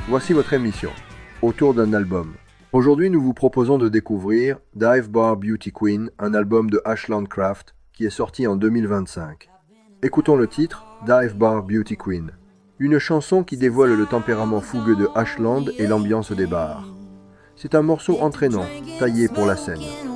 voici votre émission, autour d'un album. Aujourd'hui, nous vous proposons de découvrir Dive Bar Beauty Queen, un album de Ashland Craft qui est sorti en 2025. Écoutons le titre, Dive Bar Beauty Queen, une chanson qui dévoile le tempérament fougueux de Ashland et l'ambiance des bars. C'est un morceau entraînant, taillé pour la scène.